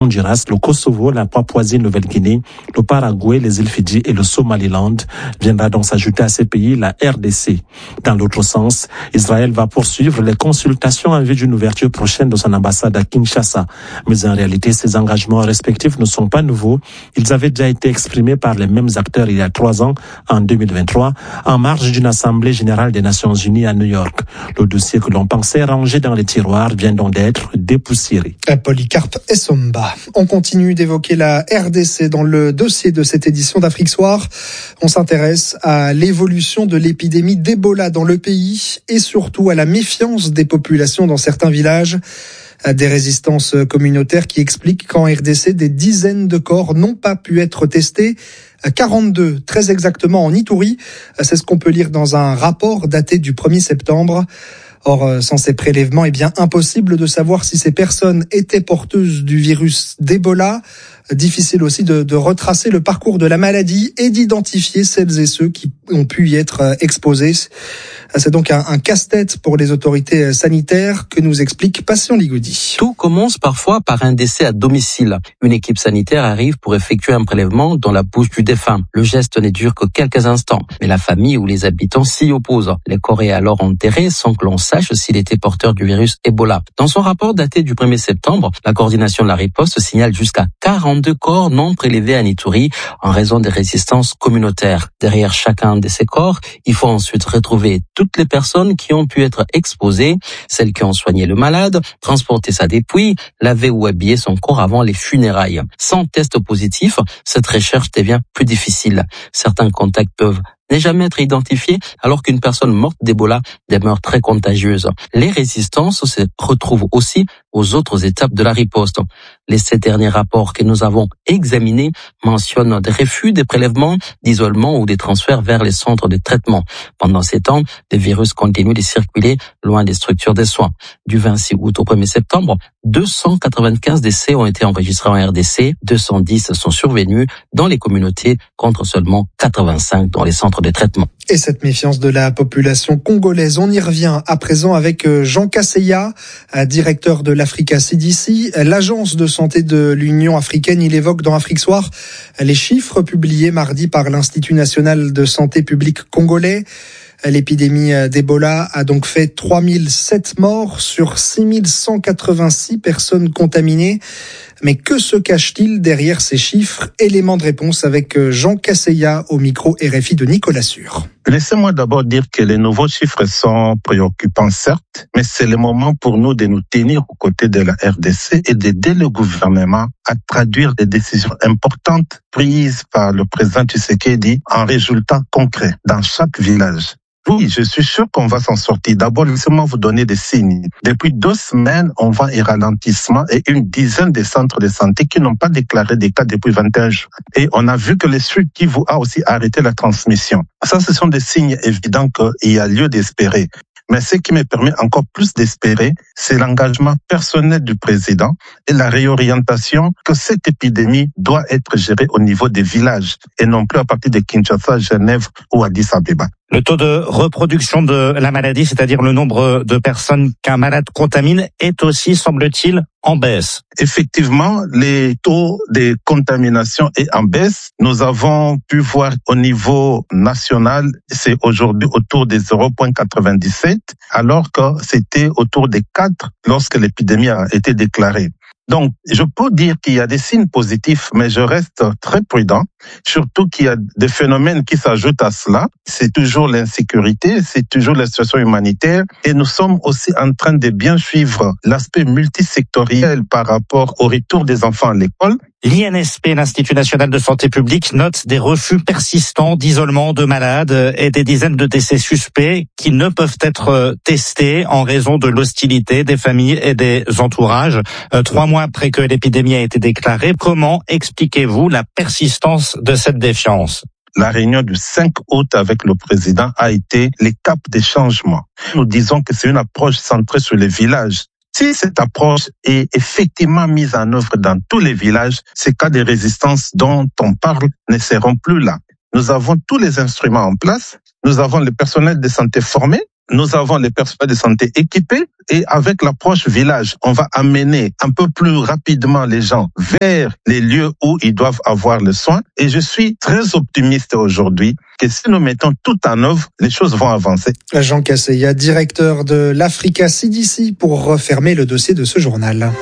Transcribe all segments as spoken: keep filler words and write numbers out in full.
Honduras, le Kosovo, la Papouasie-Nouvelle-Guinée, le Paraguay, les îles Fidji et le Somaliland. Viendra donc s'ajouter à ces pays la R D C. Dans l'autre sens, Israël va poursuivre les consultations en vue d'une ouverture prochaine de son ambassade à Kinshasa. Mais en réalité, ces engagements respectifs ne sont pas nouveaux. Ils avaient déjà été exprimés par les mêmes acteurs il y a trois ans, en deux mille vingt-trois, en marge d'une assemblée générale des Nations Unies à New York. Le dossier que l'on pensait rangé dans les tiroirs vient donc d'être dépoussiéré. Polycarpe Essomba. On continue d'évoquer la R D C dans le dossier de cette édition d'Afrique Soir. On s'intéresse à l'évolution de l'épidémie d'Ebola dans le pays et surtout à la méfiance des populations dans certains villages. Des résistances communautaires qui expliquent qu'en R D C, des dizaines de corps n'ont pas pu être testés. quarante-deux, très exactement en Ituri. C'est ce qu'on peut lire dans un rapport daté du premier septembre. Or, sans ces prélèvements, eh bien, impossible de savoir si ces personnes étaient porteuses du virus d'Ebola. Difficile aussi de, de retracer le parcours de la maladie et d'identifier celles et ceux qui ont pu y être exposés. C'est donc un, un casse-tête pour les autorités sanitaires que nous explique Patient Ligoudi. Tout commence parfois par un décès à domicile. Une équipe sanitaire arrive pour effectuer un prélèvement dans la bouche du défunt. Le geste ne dure que quelques instants, mais la famille ou les habitants s'y opposent. Le corps est alors enterré sans que l'on sache s'il était porteur du virus Ebola. Dans son rapport daté du premier septembre, la coordination de la riposte signale jusqu'à quarante-deux corps non prélevés à Ituri en raison des résistances communautaires. Derrière chacun de ces corps, il faut ensuite retrouver toutes les personnes qui ont pu être exposées, celles qui ont soigné le malade, transporté sa dépouille, lavé ou habillé son corps avant les funérailles. Sans test positif, cette recherche devient plus difficile. Certains contacts peuvent ne jamais être identifiés alors qu'une personne morte d'Ebola demeure très contagieuse. Les résistances se retrouvent aussi aux autres étapes de la riposte. Les sept derniers rapports que nous avons examinés mentionnent des refus des prélèvements, d'isolement ou des transferts vers les centres de traitement. Pendant ces temps, le virus continue de circuler loin des structures de soins. Du vingt-six août au premier septembre, deux cent quatre-vingt-quinze décès ont été enregistrés en R D C, deux cent dix sont survenus dans les communautés contre seulement quatre-vingt-cinq dans les centres de traitement. Et cette méfiance de la population congolaise, on y revient à présent avec Jean Kaseya, directeur de l'Africa C D C, l'agence de santé de l'Union africaine. Il évoque dans Afrique Soir les chiffres publiés mardi par l'Institut national de santé publique congolais. L'épidémie d'Ebola a donc fait trois mille sept morts sur six mille cent quatre-vingt-six personnes contaminées. Mais que se cache-t-il derrière ces chiffres? Élément de réponse avec Jean Kaseya au micro R F I de Nicolas Sûr. Laissez-moi d'abord dire que les nouveaux chiffres sont préoccupants, certes, mais c'est le moment pour nous de nous tenir aux côtés de la R D C et d'aider le gouvernement à traduire des décisions importantes prises par le président Tshisekedi en résultats concrets dans chaque village. Oui, je suis sûr qu'on va s'en sortir. D'abord, laissez-moi vous donner des signes. Depuis deux semaines, on voit un ralentissement et une dizaine de centres de santé qui n'ont pas déclaré des cas depuis vingt et un jours. Et on a vu que le Sud Kivu a aussi arrêté la transmission. Ça, ce sont des signes évidents qu'il y a lieu d'espérer. Mais ce qui me permet encore plus d'espérer, c'est l'engagement personnel du président et la réorientation que cette épidémie doit être gérée au niveau des villages et non plus à partir de Kinshasa, Genève ou Addis Abeba. Le taux de reproduction de la maladie, c'est-à-dire le nombre de personnes qu'un malade contamine, est aussi, semble-t-il, en baisse. Effectivement, les taux de contamination est en baisse. Nous avons pu voir au niveau national, c'est aujourd'hui autour des zéro virgule quatre-vingt-dix-sept, alors que c'était autour des quatre lorsque l'épidémie a été déclarée. Donc, je peux dire qu'il y a des signes positifs, mais je reste très prudent, surtout qu'il y a des phénomènes qui s'ajoutent à cela. C'est toujours l'insécurité, c'est toujours la situation humanitaire, et nous sommes aussi en train de bien suivre l'aspect multisectoriel par rapport au retour des enfants à l'école. L'I N S P, l'Institut national de santé publique, note des refus persistants d'isolement de malades et des dizaines de décès suspects qui ne peuvent être testés en raison de l'hostilité des familles et des entourages. Euh, trois mois après que l'épidémie a été déclarée, comment expliquez-vous la persistance de cette défiance? La réunion du cinq août avec le président a été l'étape des changements. Nous disons que c'est une approche centrée sur les villages. Si cette approche est effectivement mise en œuvre dans tous les villages, ces cas de résistance dont on parle ne seront plus là. Nous avons tous les instruments en place, nous avons le personnel de santé formé, nous avons les personnels de santé équipés et avec l'approche village, on va amener un peu plus rapidement les gens vers les lieux où ils doivent avoir le soin. Et je suis très optimiste aujourd'hui que si nous mettons tout en œuvre, les choses vont avancer. Jean Casseya, directeur de l'Africa C D C, pour refermer le dossier de ce journal.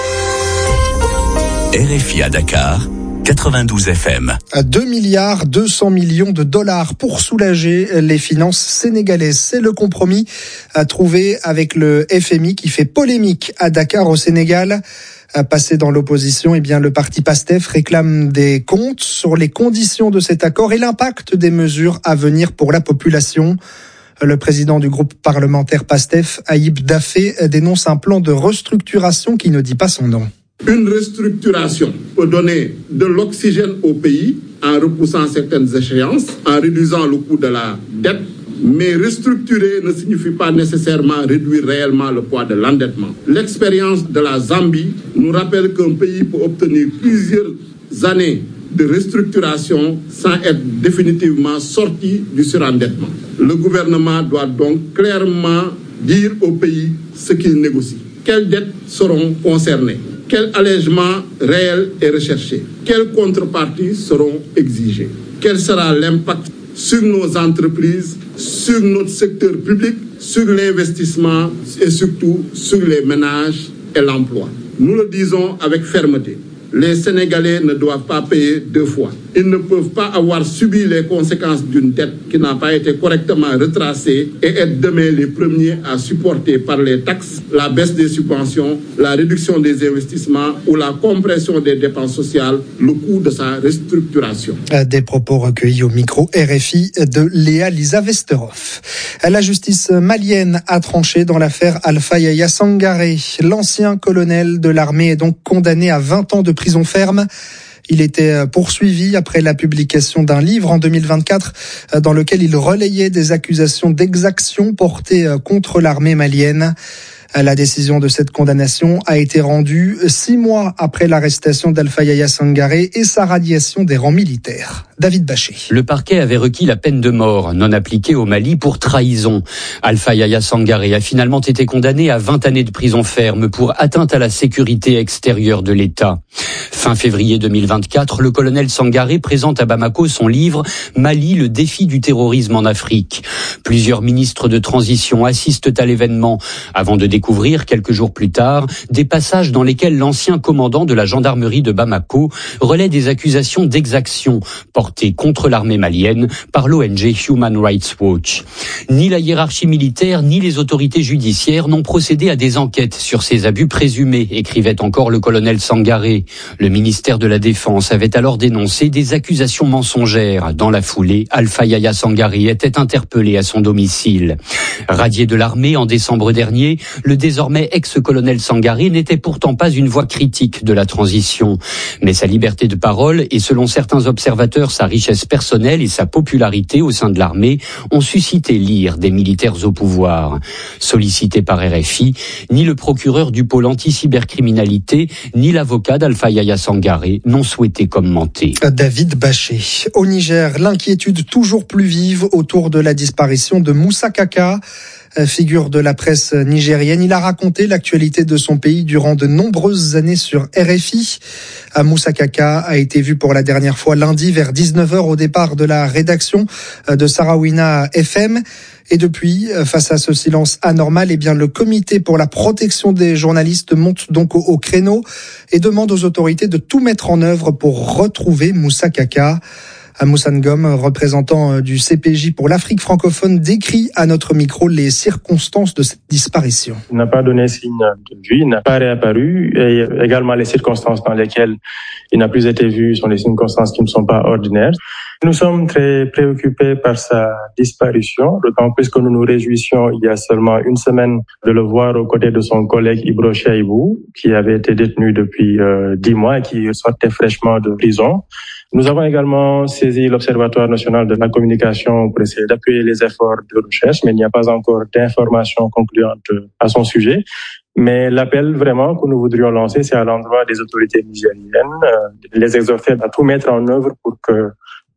R F I à Dakar, quatre-vingt-douze F M. deux milliards deux cents millions de dollars pour soulager les finances sénégalaises. C'est le compromis à trouver avec le F M I qui fait polémique à Dakar au Sénégal. Passé dans l'opposition, eh bien, le parti PASTEF réclame des comptes sur les conditions de cet accord et l'impact des mesures à venir pour la population. Le président du groupe parlementaire PASTEF, Ayib Daffé, dénonce un plan de restructuration qui ne dit pas son nom. Une restructuration peut donner de l'oxygène au pays en repoussant certaines échéances, en réduisant le coût de la dette. Mais restructurer ne signifie pas nécessairement réduire réellement le poids de l'endettement. L'expérience de la Zambie nous rappelle qu'un pays peut obtenir plusieurs années de restructuration sans être définitivement sorti du surendettement. Le gouvernement doit donc clairement dire au pays ce qu'il négocie. Quelles dettes seront concernées? Quels allègements réels et recherchés? Quelles contreparties seront exigées? Quel sera l'impact sur nos entreprises, sur notre secteur public, sur l'investissement et surtout sur les ménages et l'emploi? Nous le disons avec fermeté. Les Sénégalais ne doivent pas payer deux fois. Ils ne peuvent pas avoir subi les conséquences d'une dette qui n'a pas été correctement retracée et être demain les premiers à supporter par les taxes la baisse des subventions, la réduction des investissements ou la compression des dépenses sociales, le coût de sa restructuration. Des propos recueillis au micro R F I de Léa Lisa Vesterhoff. La justice malienne a tranché dans l'affaire Alpha Yaya Sangaré. L'ancien colonel de l'armée est donc condamné à vingt ans de prison ferme. Il était poursuivi après la publication d'un livre en deux mille vingt-quatre dans lequel il relayait des accusations d'exaction portées contre l'armée malienne. La décision de cette condamnation a été rendue six mois après l'arrestation d'Alpha Yaya Sangaré et sa radiation des rangs militaires. David Bachet. Le parquet avait requis la peine de mort non appliquée au Mali pour trahison. Alpha Yaya Sangaré a finalement été condamné à vingt années de prison ferme pour atteinte à la sécurité extérieure de l'État. Fin février deux mille vingt-quatre, le colonel Sangaré présente à Bamako son livre « Mali, le défi du terrorisme en Afrique ». Plusieurs ministres de transition assistent à l'événement avant de découvrir, quelques jours plus tard, des passages dans lesquels l'ancien commandant de la gendarmerie de Bamako relaie des accusations d'exaction portées contre l'armée malienne par l'O N G Human Rights Watch. Ni la hiérarchie militaire, ni les autorités judiciaires n'ont procédé à des enquêtes sur ces abus présumés, écrivait encore le colonel Sangaré. Le ministère de la Défense avait alors dénoncé des accusations mensongères. Dans la foulée, Alpha Yaya Sangaré était interpellé à son domicile. Radié de l'armée en décembre dernier, le désormais ex-colonel Sangaré n'était pourtant pas une voix critique de la transition. Mais sa liberté de parole et, selon certains observateurs, sa richesse personnelle et sa popularité au sein de l'armée ont suscité l'ire des militaires au pouvoir. Sollicité par R F I, ni le procureur du pôle anti-cybercriminalité, ni l'avocat d'Alpha Yaya Sangaré n'ont souhaité commenter. David Bachet. Au Niger, l'inquiétude toujours plus vive autour de la disparition de Moussa Kaka. Figure de la presse nigérienne, il a raconté l'actualité de son pays durant de nombreuses années sur R F I. Moussa Kaka a été vu pour la dernière fois lundi vers dix-neuf heures au départ de la rédaction de Sarawina F M. Et depuis, face à ce silence anormal, eh bien, le comité pour la protection des journalistes monte donc au, au créneau et demande aux autorités de tout mettre en œuvre pour retrouver Moussa Kaka. Moussa Ngom, représentant du C P J pour l'Afrique francophone, décrit à notre micro les circonstances de cette disparition. Il n'a pas donné signe de vue, il n'a pas réapparu, et également les circonstances dans lesquelles il n'a plus été vu sont des circonstances qui ne sont pas ordinaires. Nous sommes très préoccupés par sa disparition, d'autant plus que nous nous réjouissions il y a seulement une semaine de le voir aux côtés de son collègue Ibro Chaibou, qui avait été détenu depuis euh, dix mois et qui sortait fraîchement de prison. Nous avons également saisi l'Observatoire national de la communication pour essayer d'appuyer les efforts de recherche, mais il n'y a pas encore d'informations concluantes à son sujet. Mais l'appel vraiment que nous voudrions lancer, c'est à l'endroit des autorités nigériennes, euh, les exhorter à tout mettre en œuvre pour que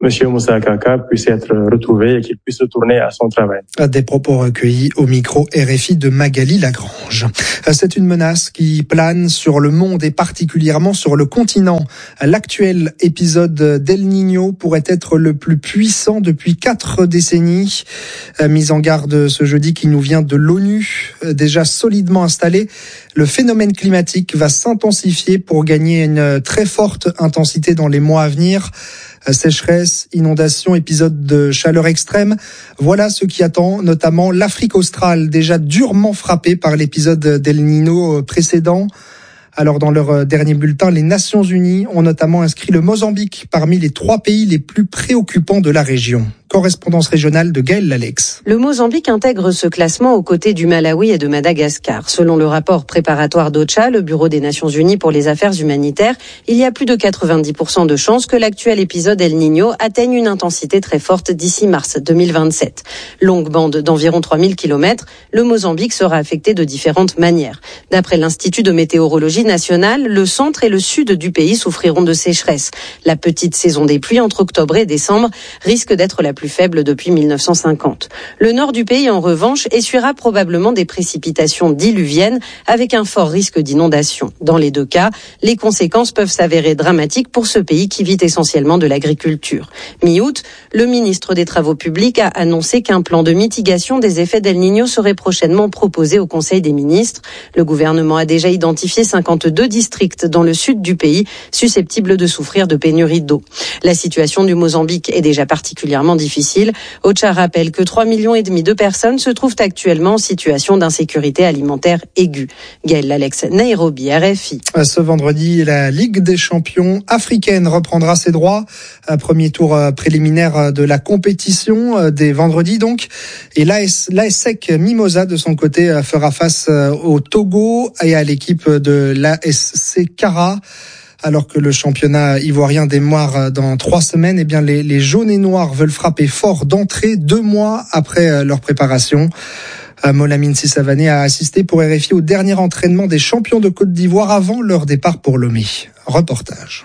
Monsieur Moussa Kaka puisse être retrouvé et qu'il puisse retourner à son travail. Des propos recueillis au micro R F I de Magali Lagrange. C'est une menace qui plane sur le monde et particulièrement sur le continent. L'actuel épisode d'El Niño pourrait être le plus puissant depuis quatre décennies. Mise en garde ce jeudi qui nous vient de l'ONU, déjà solidement installée. Le phénomène climatique va s'intensifier pour gagner une très forte intensité dans les mois à venir. Sécheresse, inondations, épisodes de chaleur extrême. Voilà ce qui attend notamment l'Afrique australe, déjà durement frappée par l'épisode d'El Niño précédent. Alors dans leur dernier bulletin, les Nations Unies ont notamment inscrit le Mozambique parmi les trois pays les plus préoccupants de la région. Correspondance régionale de Gaël Lalex. Le Mozambique intègre ce classement aux côtés du Malawi et de Madagascar. Selon le rapport préparatoire d'OCHA, le Bureau des Nations Unies pour les affaires humanitaires, il y a plus de quatre-vingt-dix pour cent de chances que l'actuel épisode El Niño atteigne une intensité très forte d'ici mars deux mille vingt-sept. Longue bande d'environ trois mille kilomètres, le Mozambique sera affecté de différentes manières. D'après l'Institut de météorologie nationale, le centre et le sud du pays souffriront de sécheresse. La petite saison des pluies entre octobre et décembre risque d'être la plus faible depuis mille neuf cent cinquante. Le nord du pays, en revanche, essuiera probablement des précipitations diluviennes avec un fort risque d'inondation. Dans les deux cas, les conséquences peuvent s'avérer dramatiques pour ce pays qui vit essentiellement de l'agriculture. Mi-août, le ministre des Travaux publics a annoncé qu'un plan de mitigation des effets d'El Niño serait prochainement proposé au Conseil des ministres. Le gouvernement a déjà identifié cinquante-deux districts dans le sud du pays susceptibles de souffrir de pénurie d'eau. La situation du Mozambique est déjà particulièrement difficile. OCHA rappelle que trois millions et demi de personnes se trouvent actuellement en situation d'insécurité alimentaire aiguë. Gaël Lalex, Nairobi, R F I. Ce vendredi, la Ligue des champions africaine reprendra ses droits. Premier tour préliminaire de la compétition des vendredis donc. Et l'A S S E C Mimosa de son côté fera face au Togo et à l'équipe de l'A S C Cara. Alors que le championnat ivoirien démarre dans trois semaines, eh bien les, les jaunes et noirs veulent frapper fort d'entrée deux mois après leur préparation. Molamine Sissavané a assisté pour R F I au dernier entraînement des champions de Côte d'Ivoire avant leur départ pour Lomé. Reportage.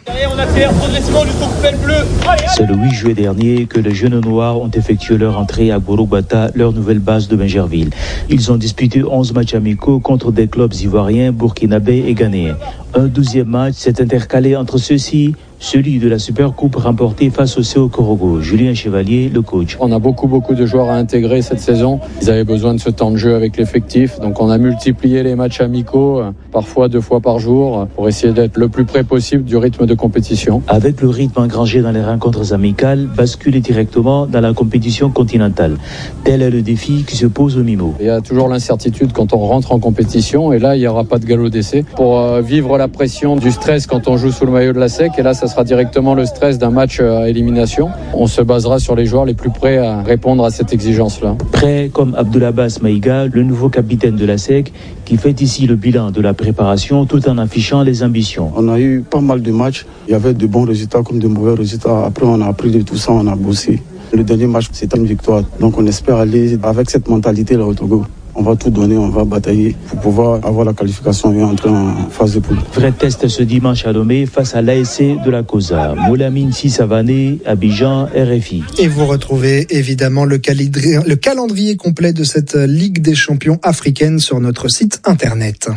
C'est le huit juillet dernier que les jeunes noirs ont effectué leur entrée à Gorogbata, leur nouvelle base de Bingerville. Ils ont disputé onze matchs amicaux contre des clubs ivoiriens, burkinabés et ghanéens. Un douzième match s'est intercalé entre ceux-ci, celui de la Supercoupe remportée face au C O Korogo. Julien Chevalier, le coach. On a beaucoup beaucoup de joueurs à intégrer cette saison. Ils avaient besoin de ce temps de jeu avec l'effectif. Donc on a multiplié les matchs amicaux, parfois deux fois par jour, pour essayer d'être le plus près possible du rythme de compétition. Avec le rythme engrangé dans les rencontres amicales, basculer directement dans la compétition continentale. Tel est le défi qui se pose au Mimo. Il y a toujours l'incertitude quand on rentre en compétition et là il n'y aura pas de galop d'essai. Pour euh, vivre la pression du stress quand on joue sous le maillot de la S E C, et là ça sera directement le stress d'un match à élimination. On se basera sur les joueurs les plus prêts à répondre à cette exigence-là. Prêt comme Abdoulabass Maïga, le nouveau capitaine de la S E C, qui fait ici le bilan de la préparation tout en affichant les ambitions. On a eu pas mal de matchs. Il y avait de bons résultats comme de mauvais résultats. Après, on a appris de tout ça, on a bossé. Le dernier match, c'était une victoire. Donc, on espère aller avec cette mentalité-là au Togo. On va tout donner, on va batailler pour pouvoir avoir la qualification et entrer en phase de poule. Vrai test ce dimanche à Lomé face à l'A S C de la Cosa. Molamine Sissavané, Abidjan, R F I. Et vous retrouvez évidemment le calendrier, le calendrier complet de cette Ligue des champions africaine sur notre site internet.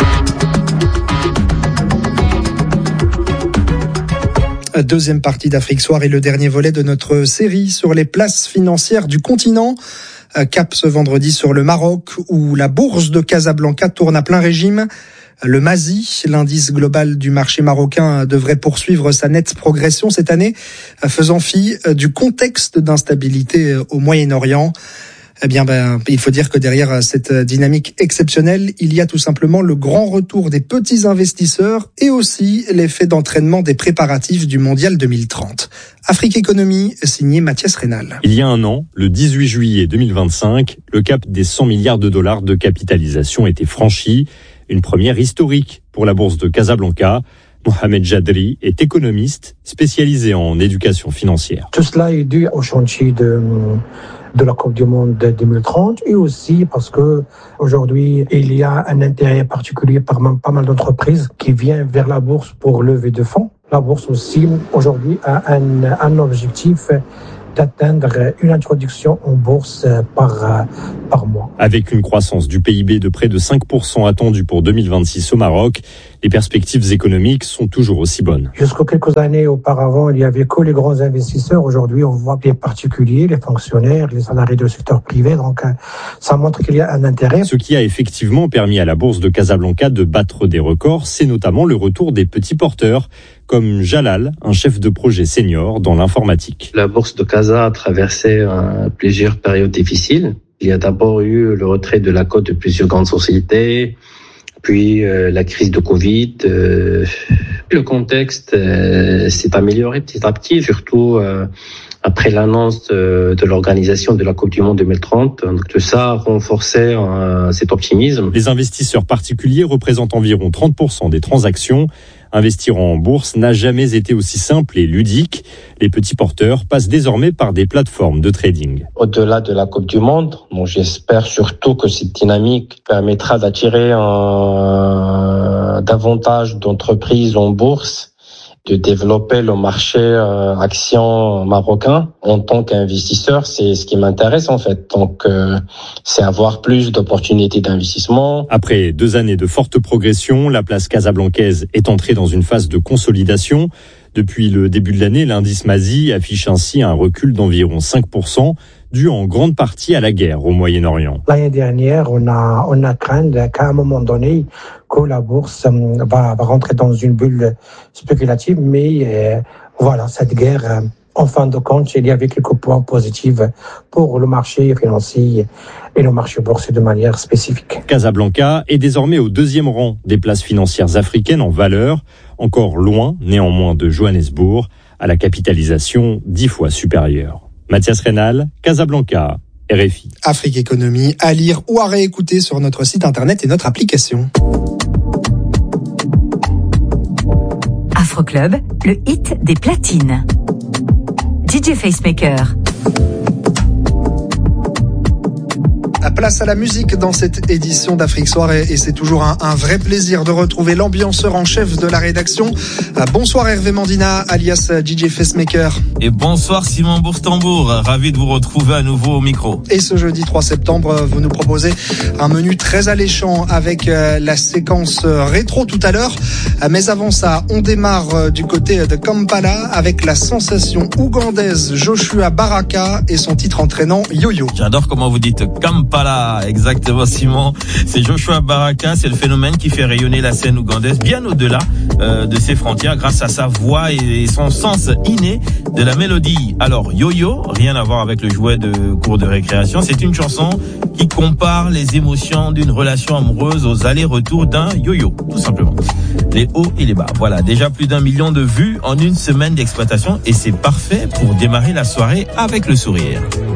Deuxième partie d'Afrique Soir et le dernier volet de notre série sur les places financières du continent. Cap ce vendredi sur le Maroc où la bourse de Casablanca tourne à plein régime. Le M A S I, l'indice global du marché marocain, devrait poursuivre sa nette progression cette année, faisant fi du contexte d'instabilité au Moyen-Orient. Eh bien, ben, il faut dire que derrière cette dynamique exceptionnelle, il y a tout simplement le grand retour des petits investisseurs et aussi l'effet d'entraînement des préparatifs du Mondial deux mille trente. Afrique Économie, signé Mathias Rénal. Il y a un an, le dix-huit juillet deux mille vingt-cinq, le cap des cent milliards de dollars de capitalisation était franchi. Une première historique pour la bourse de Casablanca. Mohamed Jadri est économiste spécialisé en éducation financière. Tout cela est dû au chantier de de la Coupe du Monde deux mille trente et aussi parce que aujourd'hui, il y a un intérêt particulier par pas mal d'entreprises qui viennent vers la bourse pour lever de fonds. La bourse aussi, aujourd'hui, a un, un objectif d'atteindre une introduction en bourse par, par mois. Avec une croissance du P I B de près de cinq pour cent attendue pour deux mille vingt-six au Maroc, les perspectives économiques sont toujours aussi bonnes. Jusqu'à quelques années auparavant, il n'y avait que les grands investisseurs. Aujourd'hui, on voit les particuliers, les fonctionnaires, les salariés du secteur privé. Donc, ça montre qu'il y a un intérêt. Ce qui a effectivement permis à la bourse de Casablanca de battre des records, c'est notamment le retour des petits porteurs, comme Jalal, un chef de projet senior dans l'informatique. La bourse de Casa a traversé euh, plusieurs périodes difficiles. Il y a d'abord eu le retrait de la cote de plusieurs grandes sociétés, puis euh, la crise de Covid. Euh, le contexte euh, s'est amélioré petit à petit, surtout euh, après l'annonce de, de l'organisation de la Coupe du Monde deux mille trente. Donc tout ça a renforcé euh, cet optimisme. Les investisseurs particuliers représentent environ trente pour cent des transactions. Investir en bourse n'a jamais été aussi simple et ludique. Les petits porteurs passent désormais par des plateformes de trading. Au-delà de la Coupe du Monde, bon, j'espère surtout que cette dynamique permettra d'attirer un, davantage d'entreprises en bourse, de développer le marché euh, action marocain. En tant qu'investisseur, c'est ce qui m'intéresse en fait. Donc, euh, c'est avoir plus d'opportunités d'investissement. Après deux années de forte progression, la place casablancaise est entrée dans une phase de consolidation. Depuis le début de l'année, l'indice Mazi affiche ainsi un recul d'environ cinq pour cent, dû en grande partie à la guerre au Moyen-Orient. L'année dernière, on a, on a craint qu'à un moment donné, que la bourse va, va rentrer dans une bulle spéculative, mais euh, voilà, cette guerre, euh, en fin de compte, il y avait quelques points positifs pour le marché financier et le marché boursier de manière spécifique. Casablanca est désormais au deuxième rang des places financières africaines en valeur, encore loin néanmoins de Johannesburg, à la capitalisation dix fois supérieure. Mathias Reynal, Casablanca, R F I. Afrique Économie, à lire ou à réécouter sur notre site internet et notre application. Afroclub, le hit des platines. D J Facemaker. Place à la musique dans cette édition d'Afrique Soir et c'est toujours un, un vrai plaisir de retrouver l'ambianceur en chef de la rédaction. Bonsoir Hervé Mandina, alias D J Facemaker. Et bonsoir Simon Bourg-Tambour, ravi de vous retrouver à nouveau au micro. Et ce jeudi trois septembre, vous nous proposez un menu très alléchant avec la séquence rétro tout à l'heure. Mais avant ça, on démarre du côté de Kampala avec la sensation ougandaise Joshua Baraka et son titre entraînant Yo-Yo. J'adore comment vous dites Kampala. Exactement Simon, c'est Joshua Baraka, c'est le phénomène qui fait rayonner la scène ougandaise bien au-delà euh, de ses frontières grâce à sa voix et son sens inné de la mélodie. Alors Yo-Yo, rien à voir avec le jouet de cours de récréation, c'est une chanson qui compare les émotions d'une relation amoureuse aux allers-retours d'un yo-yo, tout simplement. Les hauts et les bas. Voilà, déjà plus d'un million de vues en une semaine d'exploitation et c'est parfait pour démarrer la soirée avec le sourire.